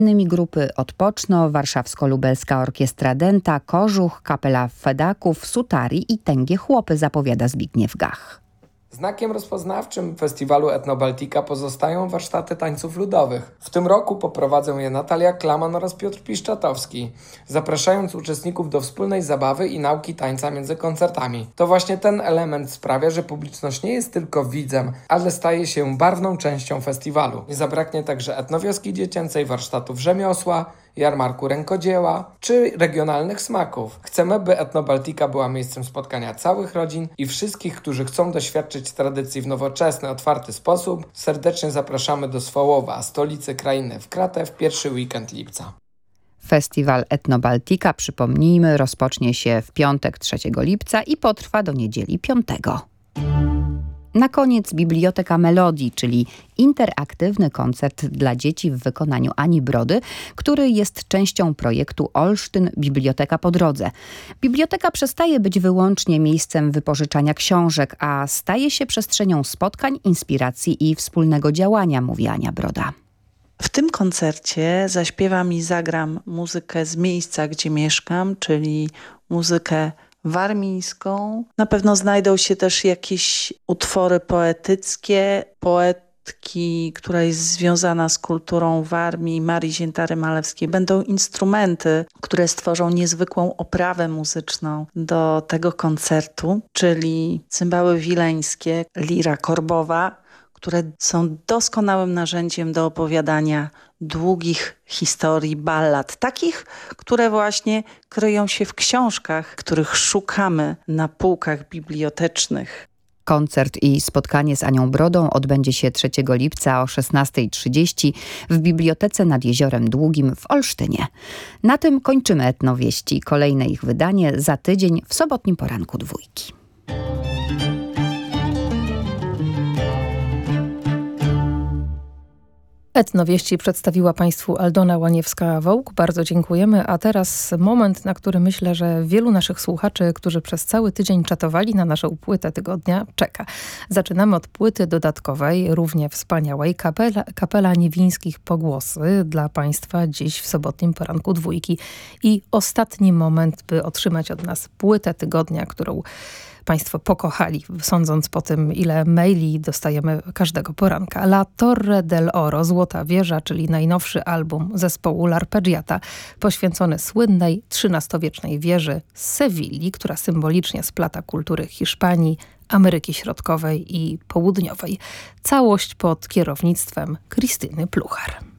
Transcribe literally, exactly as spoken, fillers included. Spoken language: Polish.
Innymi grupy Odpoczno, Warszawsko-Lubelska Orkiestra Dęta, Kożuch, Kapela Fedaków, Sutari i Tęgie Chłopy, zapowiada Zbigniew Gach. Znakiem rozpoznawczym festiwalu Etnobaltika pozostają warsztaty tańców ludowych. W tym roku poprowadzą je Natalia Klaman oraz Piotr Piszczatowski, zapraszając uczestników do wspólnej zabawy i nauki tańca między koncertami. To właśnie ten element sprawia, że publiczność nie jest tylko widzem, ale staje się barwną częścią festiwalu. Nie zabraknie także etnowioski dziecięcej, warsztatów rzemiosła, jarmarku rękodzieła czy regionalnych smaków. Chcemy, by Etnobaltika była miejscem spotkania całych rodzin i wszystkich, którzy chcą doświadczyć tradycji w nowoczesny, otwarty sposób. Serdecznie zapraszamy do Swołowa, stolicy krainy w Kratew, pierwszy weekend lipca. Festiwal Etnobaltika, przypomnijmy, rozpocznie się w piątek trzeciego lipca i potrwa do niedzieli piątego. Na koniec Biblioteka Melodii, czyli interaktywny koncert dla dzieci w wykonaniu Ani Brody, który jest częścią projektu Olsztyn Biblioteka po drodze. Biblioteka przestaje być wyłącznie miejscem wypożyczania książek, a staje się przestrzenią spotkań, inspiracji i wspólnego działania, mówi Ania Broda. W tym koncercie zaśpiewam i zagram muzykę z miejsca, gdzie mieszkam, czyli muzykę warmińską. Na pewno znajdą się też jakieś utwory poetyckie, poetki, która jest związana z kulturą Warmii, Marii Ziętary-Malewskiej. Będą instrumenty, które stworzą niezwykłą oprawę muzyczną do tego koncertu, czyli cymbały wileńskie, lira korbowa, które są doskonałym narzędziem do opowiadania długich historii, ballad, takich, które właśnie kryją się w książkach, których szukamy na półkach bibliotecznych. Koncert i spotkanie z Anią Brodą odbędzie się trzeciego lipca o szesnasta trzydzieści w Bibliotece nad Jeziorem Długim w Olsztynie. Na tym kończymy Etnowieści. Kolejne ich wydanie za tydzień w sobotnim poranku Dwójki. Etnowieści przedstawiła Państwu Aldona Łaniewska-Wołk. Bardzo dziękujemy. A teraz moment, na który myślę, że wielu naszych słuchaczy, którzy przez cały tydzień czatowali na naszą płytę tygodnia, czeka. Zaczynamy od płyty dodatkowej, równie wspaniałej, Kapela, Kapela Niewińskich Pogłosy dla Państwa dziś w sobotnim poranku Dwójki. I ostatni moment, by otrzymać od nas płytę tygodnia, którą Państwo pokochali, sądząc po tym, ile maili dostajemy każdego poranka. La Torre del Oro, Złota Wieża, czyli najnowszy album zespołu L'Arpeggiata, poświęcony słynnej trzynastowiecznej wieży z Sewilli, która symbolicznie splata kultury Hiszpanii, Ameryki Środkowej i Południowej. Całość pod kierownictwem Krystyny Pluchar.